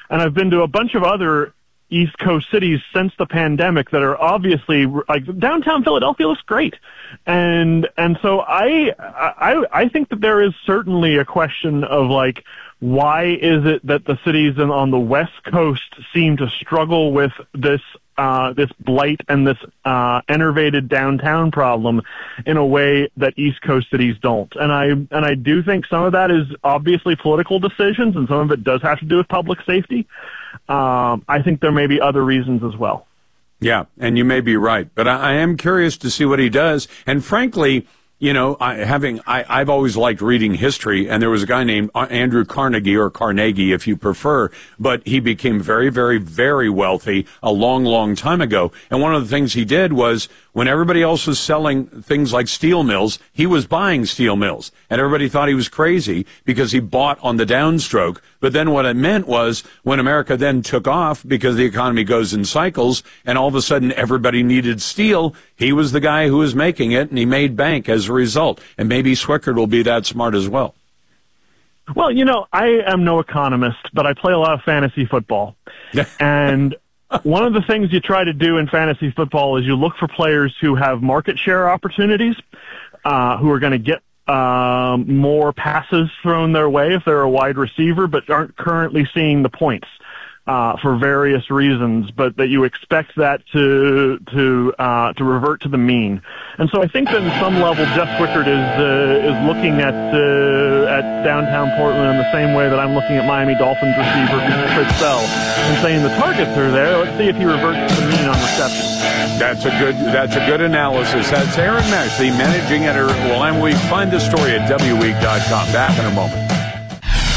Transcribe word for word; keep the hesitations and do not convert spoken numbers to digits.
And I've been to a bunch of other East Coast cities since the pandemic that are obviously, like, downtown Philadelphia looks great. And, and so I, I, I think that there is certainly a question of, like, why is it that the cities on the West Coast seem to struggle with this uh, this blight and this uh, enervated downtown problem in a way that East Coast cities don't? And I and I do think some of that is obviously political decisions, and some of it does have to do with public safety. Um, I think there may be other reasons as well. Yeah, and you may be right, but I, I am curious to see what he does. And frankly, you know, I, having I, I've always liked reading history, and there was a guy named Andrew Carnegie, or Carnegie if you prefer, but he became very, very, very wealthy a long, long time ago. And one of the things he did was, when everybody else was selling things like steel mills, he was buying steel mills. And everybody thought he was crazy because he bought on the downstroke. But then what it meant was, when America then took off, because the economy goes in cycles, and all of a sudden everybody needed steel, he was the guy who was making it, and he made bank as a result. And maybe Swickard will be that smart as well. Well, you know, I am no economist, but I play a lot of fantasy football. And one of the things you try to do in fantasy football is you look for players who have market share opportunities, uh, who are going to get um, more passes thrown their way if they're a wide receiver, but aren't currently seeing the points uh, for various reasons, but that you expect that to to uh, to revert to the mean. And so I think that in some level, Jeff Swickard is uh, is looking at uh, at downtown Portland in the same way that I'm looking at Miami Dolphins receiver Chris Bell and saying the targets are there. Let's see if he reverts to the mean on reception. That's a good that's a good analysis. That's Aaron Mesh, the managing editor at Willamette Week. Find the story at W week dot com. Back in a moment.